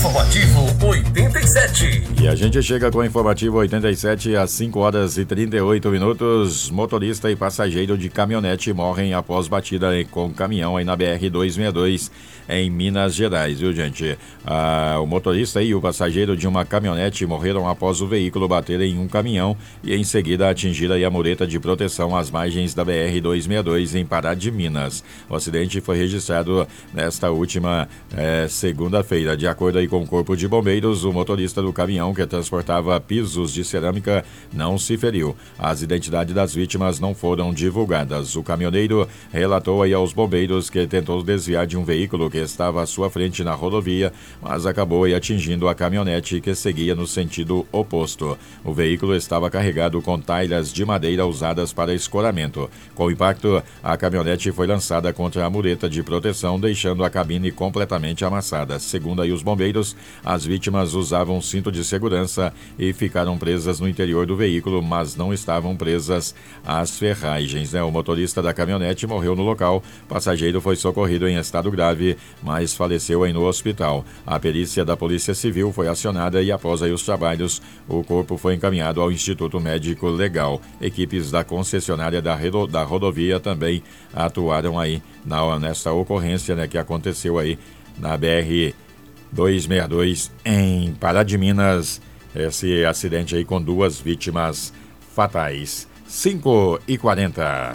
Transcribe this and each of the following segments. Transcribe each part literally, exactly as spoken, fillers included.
Informativo oitenta e sete. E a gente chega com o Informativo oitenta e sete às cinco horas e trinta e oito minutos. Motorista e passageiro de caminhonete morrem após batida com caminhão aí na B R duzentos e sessenta e dois em Minas Gerais, viu, gente? Ah, o motorista e o passageiro de uma caminhonete morreram após o veículo bater em um caminhão e em seguida atingir aí a mureta de proteção às margens da B R duzentos e sessenta e dois em Pará de Minas. O acidente foi registrado nesta última eh, segunda-feira. De acordo aí com o Corpo de Bombeiros, o motorista do caminhão que transportava pisos de cerâmica não se feriu. As identidades das vítimas não foram divulgadas. O caminhoneiro relatou aí aos bombeiros que tentou desviar de um veículo que estava à sua frente na rodovia, mas acabou aí atingindo a caminhonete que seguia no sentido oposto. O veículo estava carregado com talhas de madeira usadas para escoramento. Com o impacto, a caminhonete foi lançada contra a mureta de proteção, deixando a cabine completamente amassada. Segundo aí os bombeiros, as vítimas usavam cinto de segurança e ficaram presas no interior do veículo, mas não estavam presas às ferragens, né? O motorista da caminhonete morreu no local. O passageiro foi socorrido em estado grave, mas faleceu aí no hospital. A perícia da Polícia Civil foi acionada e após aí os trabalhos, o corpo foi encaminhado ao Instituto Médico Legal. Equipes da concessionária da, redo, da rodovia também atuaram aí na, nessa ocorrência, né, que aconteceu aí na B R duzentos e sessenta e dois em Pará de Minas. Esse acidente aí com duas vítimas fatais. cinco e quarenta.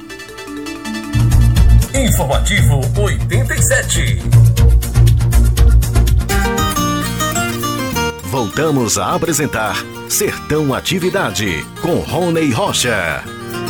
Informativo oitenta e sete. Voltamos a apresentar Sertão Atividade com Rony Rocha.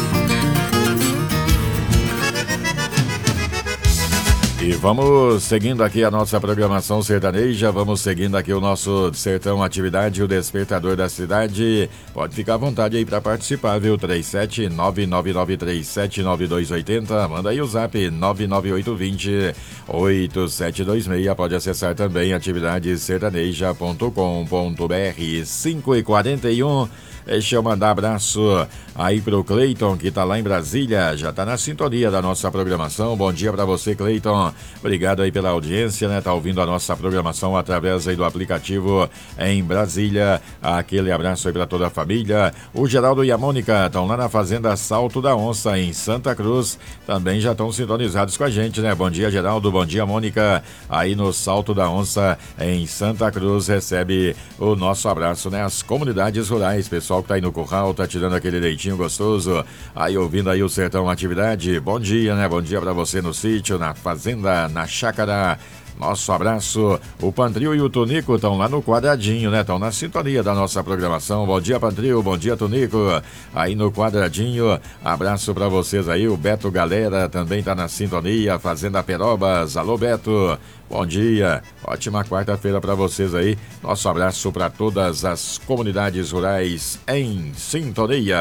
E vamos seguindo aqui a nossa programação sertaneja, vamos seguindo aqui o nosso Sertão Atividade, o despertador da cidade. Pode ficar à vontade aí para participar, viu? três sete nove nove nove três sete nove dois oito zero, manda aí o zap nove nove oito dois zero oito sete dois seis. Pode acessar também atividade sertaneja ponto com ponto br. cinco e quarenta e um. Deixa eu mandar abraço aí pro Cleiton, que tá lá em Brasília, já tá na sintonia da nossa programação. Bom dia pra você, Cleiton. Obrigado aí pela audiência, né? Tá ouvindo a nossa programação através aí do aplicativo em Brasília. Aquele abraço aí pra toda a família. O Geraldo e a Mônica estão lá na Fazenda Salto da Onça, em Santa Cruz. Também já estão sintonizados com a gente, né? Bom dia, Geraldo. Bom dia, Mônica. Aí no Salto da Onça, em Santa Cruz, recebe o nosso abraço, né? As comunidades rurais, pessoal que tá aí no curral, tá tirando aquele leitinho gostoso, aí ouvindo aí o Sertão Atividade. Bom dia, né? Bom dia pra você no sítio, na fazenda, na chácara. Nosso abraço. O Pantrio e o Tonico estão lá no quadradinho, né? Estão na sintonia da nossa programação. Bom dia, Pantrio. Bom dia, Tonico. Aí no quadradinho. Abraço pra vocês aí. O Beto Galera também tá na sintonia. Fazenda Perobas. Alô, Beto. Bom dia. Ótima quarta-feira pra vocês aí. Nosso abraço pra todas as comunidades rurais em sintonia.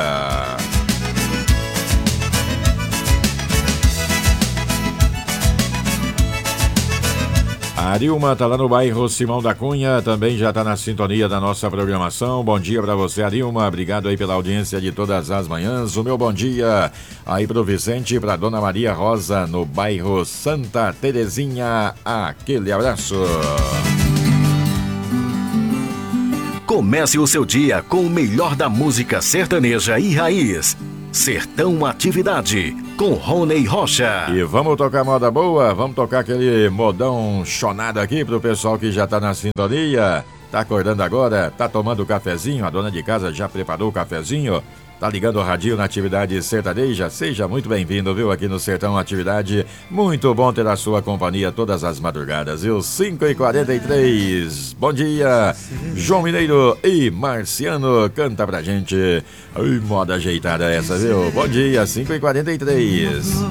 A Arilma tá lá no bairro Simão da Cunha, também já tá na sintonia da nossa programação. Bom dia pra você, Arilma. Obrigado aí pela audiência de todas as manhãs. O meu bom dia aí pro Vicente e pra Dona Maria Rosa, no bairro Santa Terezinha. Aquele abraço. Comece o seu dia com o melhor da música sertaneja e raiz. Sertão Atividade, com Rony Rocha. E vamos tocar moda boa, vamos tocar aquele modão chonado aqui pro pessoal que já tá na sintonia. Tá acordando agora, tá tomando cafezinho, a dona de casa já preparou o cafezinho. Tá ligando o radinho na Atividade Sertaneja? Seja muito bem-vindo, viu, aqui no Sertão Atividade. Muito bom ter a sua companhia todas as madrugadas, viu? cinco e quarenta e três. Bom dia, João Mineiro e Marciano. Canta pra gente. Ai, moda ajeitada essa, viu? Bom dia, cinco e quarenta e três.